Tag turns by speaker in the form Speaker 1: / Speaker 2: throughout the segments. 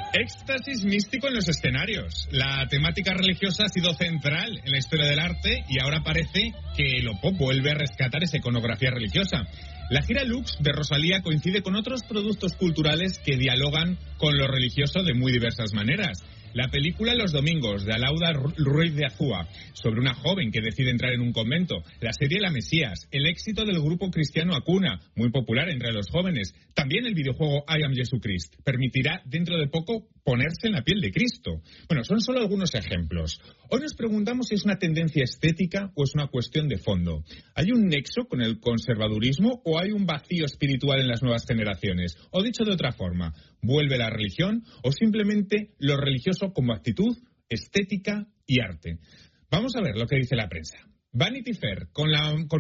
Speaker 1: Éxtasis místico en los escenarios. La temática religiosa ha sido central en la historia del arte y ahora parece que lo pop vuelve a rescatar esa iconografía religiosa. La gira Lux de Rosalía coincide con otros productos culturales que dialogan con lo religioso de muy diversas maneras. La película Los Domingos, de Alauda Ruiz de Azúa, sobre una joven que decide entrar en un convento. La serie La Mesías, el éxito del grupo cristiano Acuna, muy popular entre los jóvenes. También el videojuego I Am Jesucrist permitirá dentro de poco ponerse en la piel de Cristo. Bueno, son solo algunos ejemplos. Hoy nos preguntamos si es una tendencia estética o es una cuestión de fondo. ¿Hay un nexo con el conservadurismo o hay un vacío espiritual en las nuevas generaciones? O dicho de otra forma, ¿vuelve la religión o simplemente lo religioso como actitud, estética y arte? Vamos a ver lo que dice la prensa. Vanity Fair, con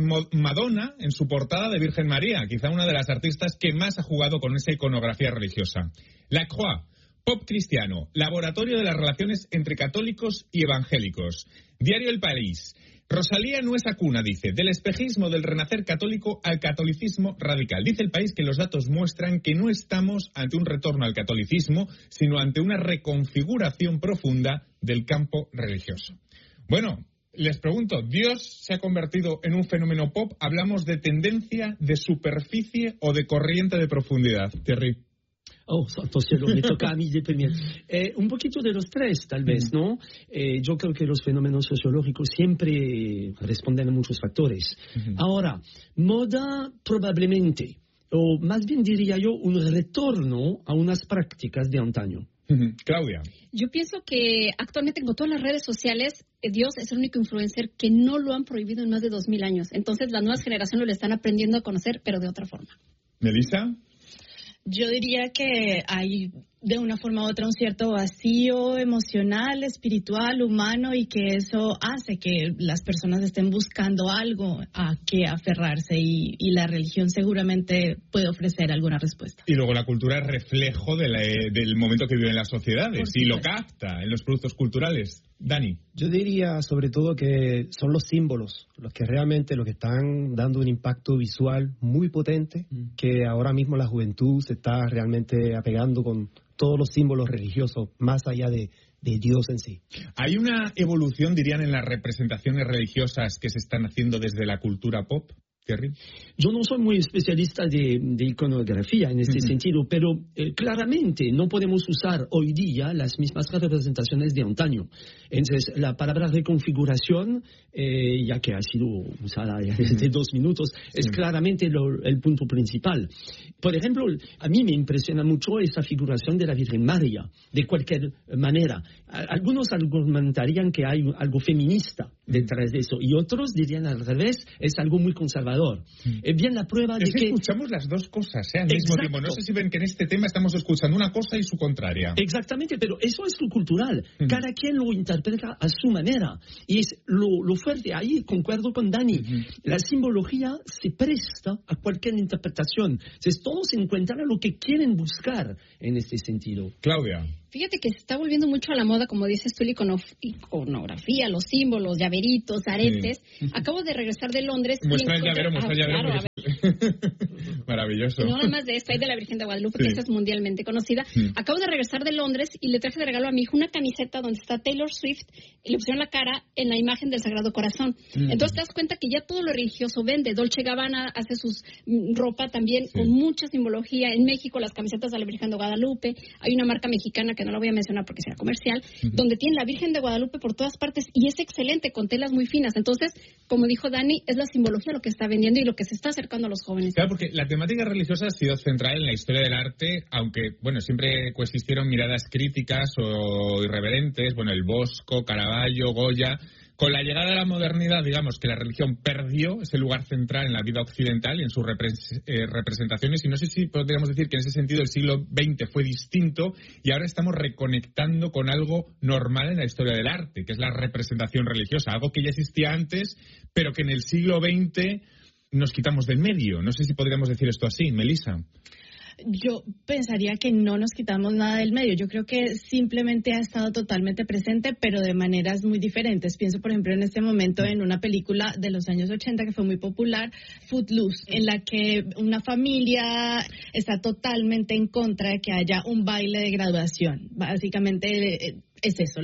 Speaker 1: Madonna en su portada de Virgen María, quizá una de las artistas que más ha jugado con esa iconografía religiosa. La Croix, pop cristiano, laboratorio de las relaciones entre católicos y evangélicos. Diario El País. Rosalía no es Acuna, dice, del espejismo del renacer católico al catolicismo radical. Dice El País que los datos muestran que no estamos ante un retorno al catolicismo, sino ante una reconfiguración profunda del campo religioso. Bueno, les pregunto, ¿Dios se ha convertido en un fenómeno pop? ¿Hablamos de tendencia, de superficie o de corriente de profundidad? Thierry.
Speaker 2: Oh, santo cielo, me toca a mí de primero. Un poquito de los tres, tal vez, ¿no? Yo creo que los fenómenos sociológicos siempre responden a muchos factores. Ahora, moda probablemente, o más bien diría yo, un retorno a unas prácticas de antaño.
Speaker 1: Claudia.
Speaker 3: Yo pienso que actualmente con todas las redes sociales, Dios es el único influencer que no lo han prohibido en más de 2000 años. Entonces las nuevas generaciones lo están aprendiendo a conocer, pero de otra forma.
Speaker 1: ¿Melissa?
Speaker 4: Yo diría que hay de una forma u otra un cierto vacío emocional, espiritual, humano, y que eso hace que las personas estén buscando algo a que aferrarse y la religión seguramente puede ofrecer alguna respuesta.
Speaker 1: Y luego la cultura es reflejo del momento que viven las sociedades y lo capta en los productos culturales. Dani.
Speaker 5: Yo diría sobre todo que son los símbolos los que realmente lo que están dando un impacto visual muy potente, que ahora mismo la juventud se está realmente apegando con todos los símbolos religiosos, más allá de Dios en sí.
Speaker 1: ¿Hay una evolución, dirían, en las representaciones religiosas que se están haciendo desde la cultura pop? Thierry.
Speaker 2: Yo no soy muy especialista de iconografía en este sentido, pero claramente no podemos usar hoy día las mismas representaciones de antaño. Entonces, la palabra reconfiguración, ya que ha sido usada desde 2 minutos, es claramente el punto principal. Por ejemplo, a mí me impresiona mucho esa figuración de la Virgen María, de cualquier manera. Algunos argumentarían que hay algo feminista detrás de eso, y otros dirían al revés, es algo muy conservador. Bien, la prueba de que
Speaker 1: escuchamos las dos cosas al mismo tiempo. No sé si ven que en este tema estamos escuchando una cosa y su contraria.
Speaker 2: Exactamente, pero eso es lo cultural. Cada quien lo interpreta a su manera. Y es lo fuerte. Ahí concuerdo con Dani. La simbología se presta a cualquier interpretación. Entonces, todos encuentran lo que quieren buscar en este sentido.
Speaker 1: Claudia.
Speaker 3: Fíjate que se está volviendo mucho a la moda, como dices tú, la iconografía, los símbolos, llaveritos, aretes. Acabo de regresar de Londres.
Speaker 1: Muestra el llavero.
Speaker 3: Claro,
Speaker 1: maravilloso.
Speaker 3: No nada más de esto, hay de la Virgen de Guadalupe, que esa es mundialmente conocida. Acabo de regresar de Londres y le traje de regalo a mi hijo una camiseta donde está Taylor Swift y le pusieron la cara en la imagen del Sagrado Corazón. Entonces te das cuenta que ya todo lo religioso vende. Dolce Gabbana hace sus ropa también con mucha simbología. En México las camisetas de la Virgen de Guadalupe. Hay una marca mexicana que no la voy a mencionar porque será comercial, donde tiene la Virgen de Guadalupe por todas partes y es excelente, con telas muy finas. Entonces, como dijo Dani, es la simbología lo que está vendiendo y lo que se está acercando a los jóvenes.
Speaker 1: Claro, porque la temática religiosa ha sido central en la historia del arte, aunque, bueno, siempre coexistieron miradas críticas o irreverentes, bueno, el Bosco, Caravaggio, Goya. Con la llegada de la modernidad, digamos que la religión perdió ese lugar central en la vida occidental y en sus representaciones, y no sé si podríamos decir que en ese sentido el siglo XX fue distinto y ahora estamos reconectando con algo normal en la historia del arte, que es la representación religiosa, algo que ya existía antes, pero que en el siglo XX nos quitamos del medio. No sé si podríamos decir esto así, Melissa.
Speaker 4: yo pensaría que no nos quitamos nada del medio. Yo creo que simplemente ha estado totalmente presente, pero de maneras muy diferentes. Pienso, por ejemplo, en este momento en una película de los años 80 que fue muy popular, Footloose, en la que una familia está totalmente en contra de que haya un baile de graduación. Básicamente es eso,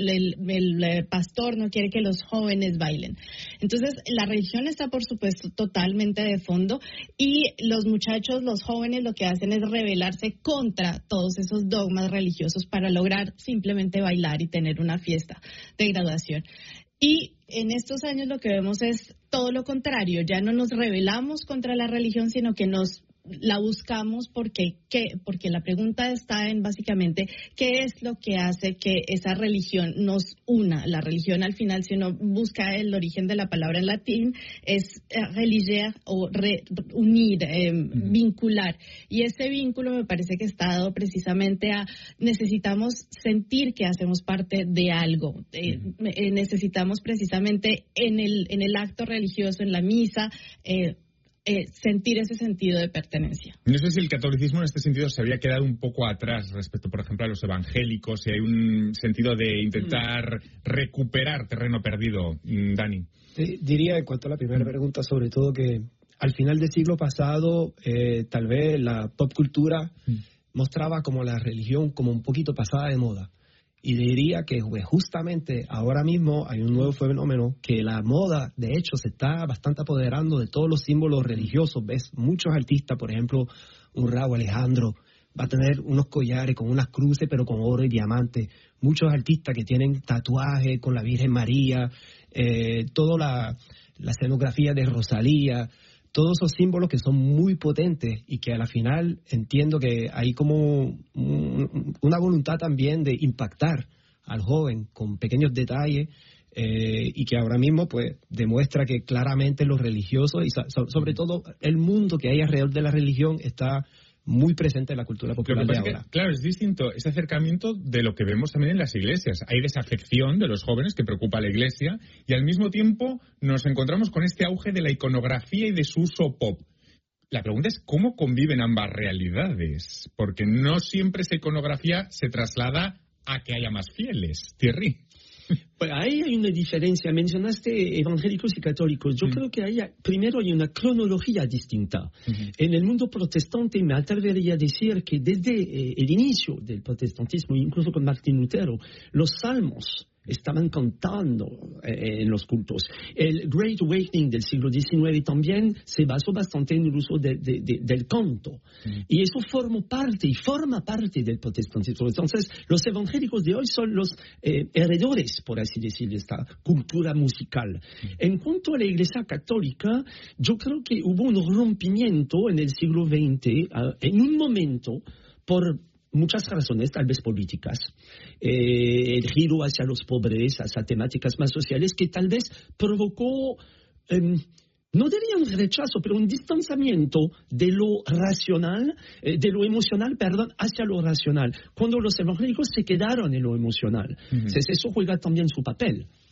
Speaker 4: el pastor no quiere que los jóvenes bailen. Entonces, la religión está, por supuesto, totalmente de fondo, y los muchachos, los jóvenes, lo que hacen es rebelarse contra todos esos dogmas religiosos para lograr simplemente bailar y tener una fiesta de graduación. Y en estos años lo que vemos es todo lo contrario. Ya no nos rebelamos contra la religión, sino que la buscamos porque la pregunta está en básicamente qué es lo que hace que esa religión nos una. La religión, al final, si uno busca el origen de la palabra en latín, es religer o unir, vincular. Y ese vínculo me parece que está dado precisamente a necesitamos sentir que hacemos parte de algo. Necesitamos precisamente en el acto religioso, en la misa, sentir ese sentido de pertenencia.
Speaker 1: No sé si el catolicismo en este sentido se había quedado un poco atrás respecto, por ejemplo, a los evangélicos, si hay un sentido de intentar recuperar terreno perdido. Dani.
Speaker 5: Diría, en cuanto a la primera pregunta, sobre todo que al final del siglo pasado, tal vez la pop cultura mostraba como la religión como un poquito pasada de moda. Y diría que justamente ahora mismo hay un nuevo fenómeno que la moda, de hecho, se está bastante apoderando de todos los símbolos religiosos. Ves muchos artistas, por ejemplo, un Rauw Alejandro va a tener unos collares con unas cruces pero con oro y diamante. Muchos artistas que tienen tatuajes con la Virgen María, toda la escenografía de Rosalía. Todos esos símbolos que son muy potentes y que a la final entiendo que hay como una voluntad también de impactar al joven con pequeños detalles y que ahora mismo pues demuestra que claramente los religiosos y sobre todo el mundo que hay alrededor de la religión está muy presente en la cultura popular de ahora.
Speaker 1: Claro, es distinto ese acercamiento de lo que vemos también en las iglesias. Hay desafección de los jóvenes que preocupa a la iglesia y al mismo tiempo nos encontramos con este auge de la iconografía y de su uso pop. La pregunta es cómo conviven ambas realidades, porque no siempre esa iconografía se traslada a que haya más fieles. Thierry.
Speaker 2: Pues ahí hay una diferencia. Mencionaste evangélicos y católicos. Yo creo que primero hay una cronología distinta. En el mundo protestante me atrevería a decir que desde el inicio del protestantismo, incluso con Martín Lutero, los salmos estaban cantando en los cultos. El Great Awakening del siglo XIX también se basó bastante en el uso del canto. Y eso forma parte del protestantismo. Entonces, los evangélicos de hoy son los heredores, por así decirlo, de esta cultura musical. En cuanto a la Iglesia Católica, yo creo que hubo un rompimiento en el siglo XX, en un momento, por muchas razones, tal vez políticas, el giro hacia los pobres, hacia temáticas más sociales, que tal vez provocó, no diría un rechazo, pero un distanciamiento de lo racional, de lo emocional, hacia lo racional, cuando los evangélicos se quedaron en lo emocional. Entonces, eso juega también su papel.